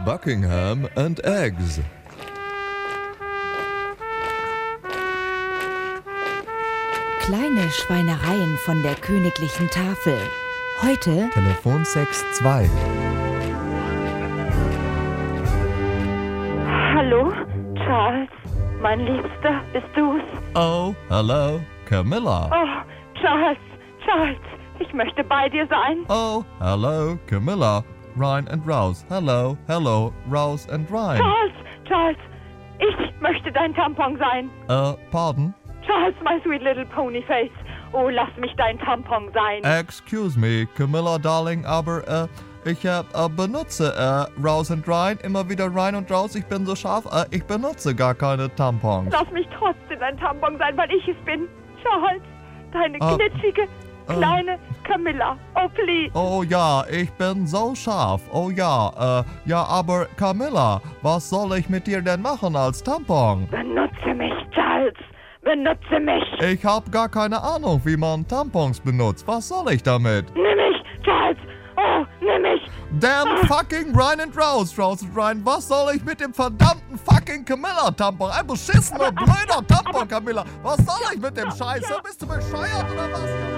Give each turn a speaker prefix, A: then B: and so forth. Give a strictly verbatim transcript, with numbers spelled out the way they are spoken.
A: Buckingham and Eggs.
B: Kleine Schweinereien von der königlichen Tafel. Heute
A: Telefonsex zwei.
C: Hallo, Charles, mein Liebster, bist du's?
A: Oh, hello, Camilla.
C: Oh, Charles, Charles, ich möchte bei dir sein.
A: Oh, hello, Camilla. Ryan and Rose. Hello, hello, Rose and Ryan.
C: Charles, Charles, ich möchte dein Tampon sein.
A: Uh, pardon?
C: Charles, my sweet little pony face. Oh, lass mich dein Tampon sein.
A: Excuse me, Camilla, darling, aber äh, ich äh, äh, benutze äh, Rose and Ryan immer wieder Ryan und Rose. Ich bin so scharf, äh, ich benutze gar keine Tampons.
C: Lass mich trotzdem dein Tampon sein, weil ich es bin. Charles, deine
A: Ah,
C: glitschige, kleine Camilla. Oh, please.
A: Oh ja, ich bin so scharf. Oh ja, äh, ja, aber Camilla, was soll ich mit dir denn machen als Tampon?
C: Benutze mich, Charles. Benutze mich.
A: Ich hab gar keine Ahnung, wie man Tampons benutzt. Was soll ich damit?
C: Nimm mich, Charles. Oh, nimm mich.
A: Damn fucking Ryan and Rose, Rose and Ryan. Was soll ich mit dem verdammten fucking Camilla-Tampon? Ein beschissener, blöder Tampon, Camilla. Was soll ich mit dem Scheiß? Bist du bescheuert oder was?